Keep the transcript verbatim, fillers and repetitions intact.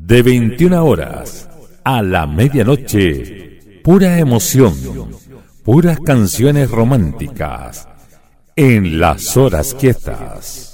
De veintiuna horas a la medianoche, pura emoción, puras canciones románticas en Las Horas Quietas.